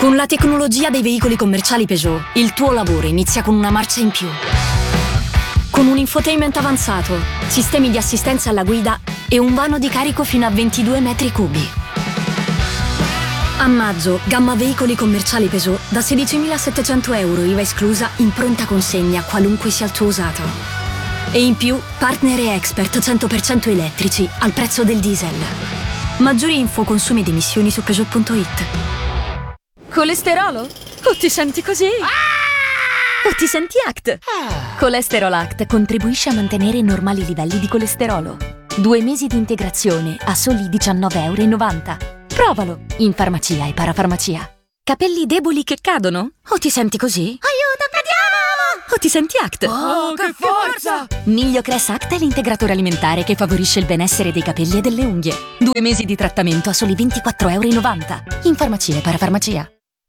Con la tecnologia dei veicoli commerciali Peugeot, il tuo lavoro inizia con una marcia in più. Con un infotainment avanzato, sistemi di assistenza alla guida e un vano di carico fino a 22 metri cubi. A maggio, gamma veicoli commerciali Peugeot da 16.700 euro IVA esclusa in pronta consegna, qualunque sia il tuo usato. E in più, partner e expert 100% elettrici al prezzo del diesel. Maggiori info, consumi ed emissioni su Peugeot.it. Colesterolo? O ti senti così? O ti senti ACT? Colesterol ACT contribuisce a mantenere normali livelli di colesterolo. 2 mesi di integrazione a soli 19,90 €. Provalo in farmacia e parafarmacia. Capelli deboli che cadono? O ti senti così? Aiuto, cadiamo! O ti senti ACT? Oh, che forza! Migliocress ACT è l'integratore alimentare che favorisce il benessere dei capelli e delle unghie. 2 mesi di trattamento a soli 24,90 € in farmacia e parafarmacia.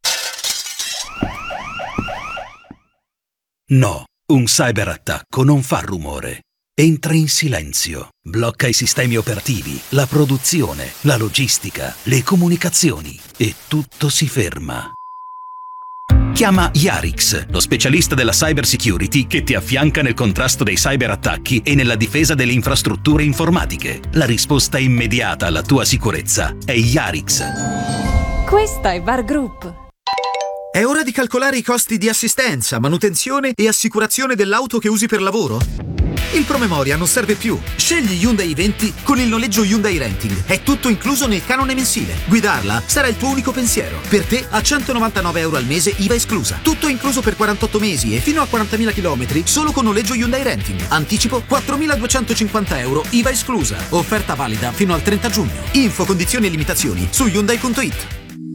No, un cyberattacco non fa rumore. Entra in silenzio, blocca i sistemi operativi, la produzione, la logistica, le comunicazioni e tutto si ferma. Chiama Yarix, lo specialista della cyber security che ti affianca nel contrasto dei cyberattacchi e nella difesa delle infrastrutture informatiche. La risposta immediata alla tua sicurezza è Yarix. Questa è Bar Group. È ora di calcolare i costi di assistenza, manutenzione e assicurazione dell'auto che usi per lavoro? Il promemoria non serve più. Scegli Hyundai i20 con il noleggio Hyundai Renting. È tutto incluso nel canone mensile. Guidarla sarà il tuo unico pensiero. Per te a 199 euro al mese IVA esclusa. Tutto incluso per 48 mesi e fino a 40.000 km solo con noleggio Hyundai Renting. Anticipo 4.250 euro IVA esclusa. Offerta valida fino al 30 giugno. Info, condizioni e limitazioni su Hyundai.it.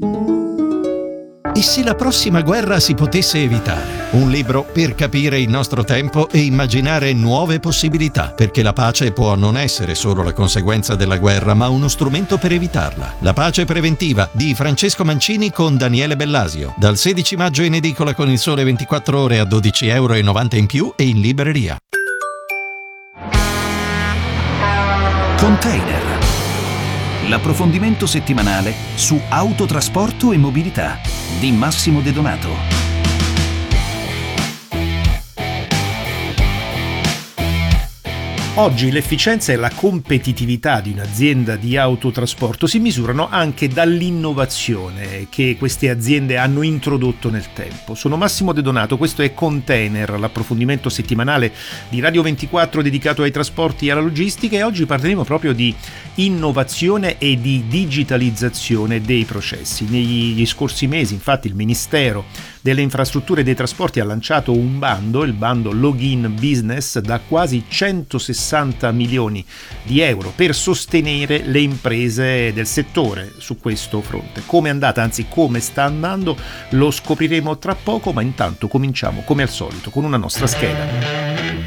E se la prossima guerra si potesse evitare? Un libro per capire il nostro tempo e immaginare nuove possibilità, perché la pace può non essere solo la conseguenza della guerra, ma uno strumento per evitarla. La pace preventiva di Francesco Mancini con Daniele Bellasio. Dal 16 maggio in edicola con Il Sole 24 Ore a 12,90 € in più e in libreria. Container. L'approfondimento settimanale su autotrasporto e mobilità di Massimo De Donato. Oggi l'efficienza e la competitività di un'azienda di autotrasporto si misurano anche dall'innovazione che queste aziende hanno introdotto nel tempo. Sono Massimo De Donato, questo è Container, l'approfondimento settimanale di Radio 24 dedicato ai trasporti e alla logistica, e oggi parleremo proprio di innovazione e di digitalizzazione dei processi. Negli scorsi mesi, infatti, il Ministero delle Infrastrutture e dei Trasporti ha lanciato un bando, il bando Login Business, da quasi 160 milioni di euro per sostenere le imprese del settore su questo fronte. Come è andata, anzi come sta andando, lo scopriremo tra poco, ma intanto cominciamo come al solito con una nostra scheda.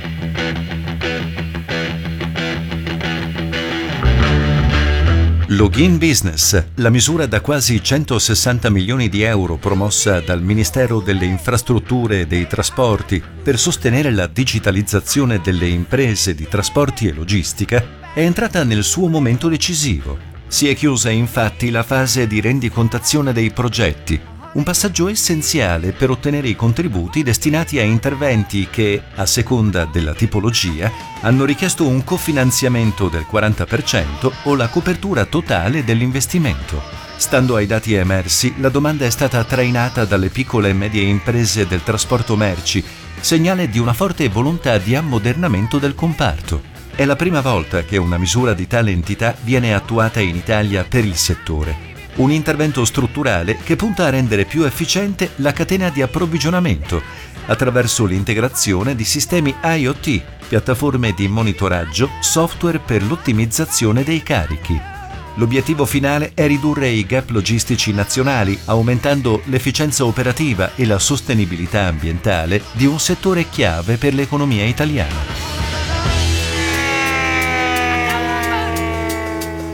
Login Business, la misura da quasi 160 milioni di euro promossa dal Ministero delle Infrastrutture e dei Trasporti per sostenere la digitalizzazione delle imprese di trasporti e logistica, è entrata nel suo momento decisivo. Si è chiusa infatti la fase di rendicontazione dei progetti, un passaggio essenziale per ottenere i contributi destinati a interventi che, a seconda della tipologia, hanno richiesto un cofinanziamento del 40% o la copertura totale dell'investimento. Stando ai dati emersi, la domanda è stata trainata dalle piccole e medie imprese del trasporto merci, segnale di una forte volontà di ammodernamento del comparto. È la prima volta che una misura di tale entità viene attuata in Italia per il settore. Un intervento strutturale che punta a rendere più efficiente la catena di approvvigionamento attraverso l'integrazione di sistemi IoT, piattaforme di monitoraggio, software per l'ottimizzazione dei carichi. L'obiettivo finale è ridurre i gap logistici nazionali, aumentando l'efficienza operativa e la sostenibilità ambientale di un settore chiave per l'economia italiana.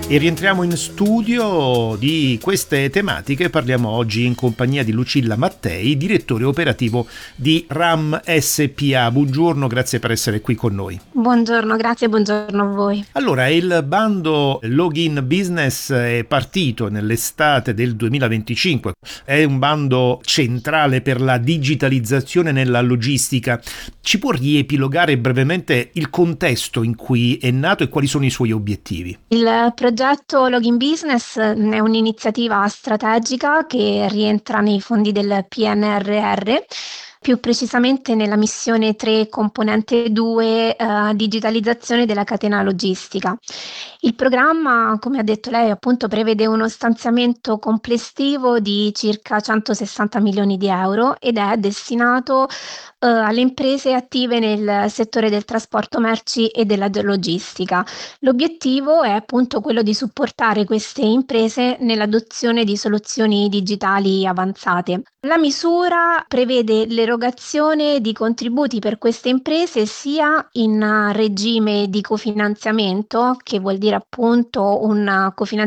E rientriamo in studio. Di queste tematiche parliamo oggi in compagnia di Lucilla Mattei, direttore operativo di RAM SPA. Buongiorno, grazie per essere qui con noi. Buongiorno, grazie, buongiorno a voi. Allora, il bando Login Business è partito nell'estate del 2025. È un bando centrale per la digitalizzazione nella logistica. Ci può riepilogare brevemente il contesto in cui è nato e quali sono i suoi obiettivi? Il progetto Login Business è un'iniziativa strategica che rientra nei fondi del PNRR, più precisamente nella missione 3 componente 2 digitalizzazione della catena logistica. Il programma, come ha detto lei, appunto prevede uno stanziamento complessivo di circa 160 milioni di euro ed è destinato alle imprese attive nel settore del trasporto merci e della logistica. L'obiettivo è appunto quello di supportare queste imprese nell'adozione di soluzioni digitali avanzate. La misura prevede l'erogazione di contributi per queste imprese sia in regime di cofinanziamento, che vuol dire appunto un cofinanziamento